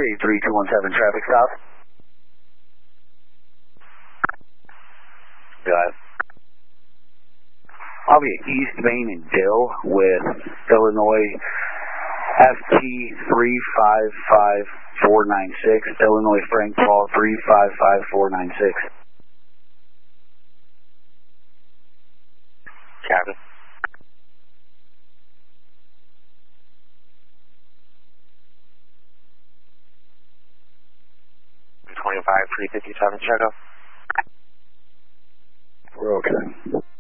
83217 traffic stop. Got it. I'll be at East Main and Dill with Illinois FT 355496, Illinois Frank Paul 355496. Copy. $25 357 checkup. We're okay.